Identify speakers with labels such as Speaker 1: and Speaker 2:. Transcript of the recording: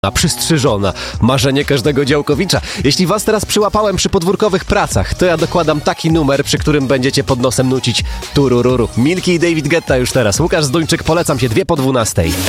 Speaker 1: przystrzyżona. Marzenie każdego działkowicza. Jeśli was teraz przyłapałem przy podwórkowych pracach, to ja dokładam taki numer, przy którym będziecie pod nosem nucić turururu. Milki i David Guetta już teraz. Łukasz Zduńczyk, polecam się 2 po 12.